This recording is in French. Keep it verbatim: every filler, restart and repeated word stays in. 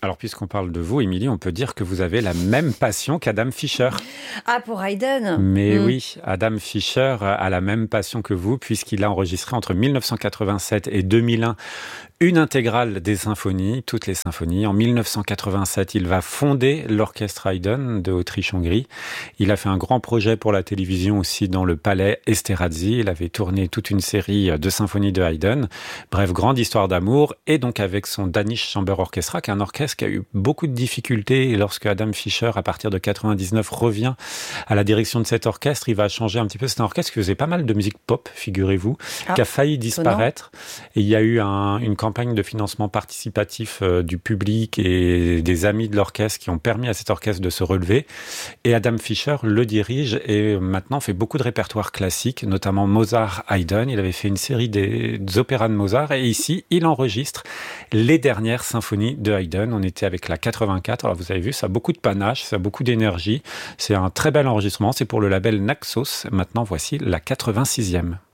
Alors, puisqu'on parle de vous, Émilie, on peut dire que vous avez la même passion qu'Adam Fischer. Ah, pour Haydn. Mais Mm. oui, Adam Fischer a la même passion que vous, puisqu'il a enregistré entre mille neuf cent quatre-vingt-sept et deux mille un une intégrale des symphonies, toutes les symphonies. En mille neuf cent quatre-vingt-sept, il va fonder l'orchestre Haydn de Autriche-Hongrie. Il a fait un grand projet pour la télévision aussi dans le palais Esterházy. Il avait tourné toute une série de symphonies de Haydn. Bref, grande histoire d'amour. Et donc avec son Danish Chamber Orchestra, qui est un orchestre qui a eu beaucoup de difficultés. Et lorsque Adam Fischer, à partir de quatre-vingt-dix-neuf, revient à la direction de cet orchestre, il va changer un petit peu. C'est un orchestre qui faisait pas mal de musique pop, figurez-vous, Ah, qui a failli disparaître. Et il y a eu un, une campagne de financement participatif euh, du public et des amis de l'orchestre qui ont permis à cet orchestre de se relever. Et Adam Fischer le dirige et maintenant fait beaucoup de répertoires classiques, notamment Mozart, Haydn. Il avait fait une série des, des opéras de Mozart et ici, il enregistre les dernières symphonies de Haydn. On était avec la quatre-vingt-quatre. Alors vous avez vu, ça a beaucoup de panache, ça a beaucoup d'énergie. C'est un très bel enregistrement. C'est pour le label Naxos. Maintenant, voici la quatre-vingt-sixième.